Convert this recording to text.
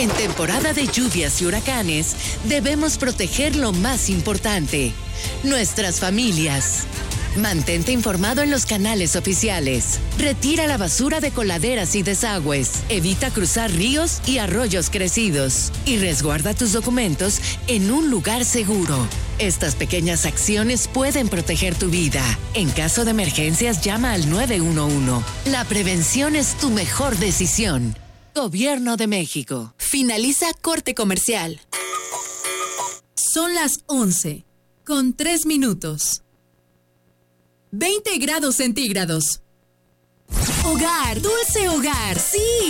En temporada de lluvias y huracanes, debemos proteger lo más importante, nuestras familias. Mantente informado en los canales oficiales. Retira la basura de coladeras y desagües. Evita cruzar ríos y arroyos crecidos. Y resguarda tus documentos en un lugar seguro. Estas pequeñas acciones pueden proteger tu vida. En caso de emergencias, llama al 911. La prevención es tu mejor decisión. Gobierno de México. Finaliza corte comercial. Son las 11:03. 20 grados centígrados. Hogar, dulce hogar, sí.